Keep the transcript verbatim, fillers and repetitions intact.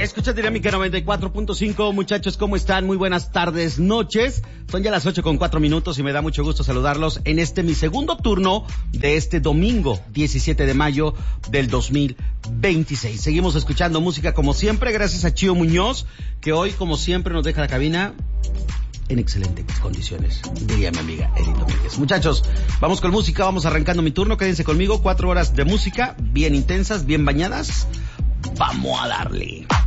Escucha Dinámica noventa y cuatro punto cinco, muchachos, ¿cómo están? Muy buenas tardes, noches. Son ya las ocho con cuatro minutos y me da mucho gusto saludarlos en este mi segundo turno de este domingo diecisiete de mayo del dos mil veintiséis. Seguimos escuchando música como siempre, gracias a Chío Muñoz, que hoy como siempre nos deja la cabina en excelentes condiciones, diría mi amiga Edith Domínguez. Muchachos, vamos con música, vamos arrancando mi turno, quédense conmigo, cuatro horas de música, bien intensas, bien bañadas. Vamos a darle.